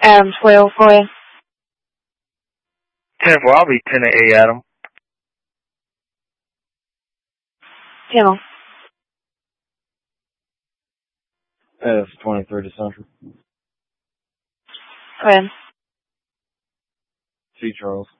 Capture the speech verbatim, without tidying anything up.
Adam twelve for you. ten four, I'll be ten to A, Adam. Channel. F twenty-three to Central. Go ahead. C. Charles.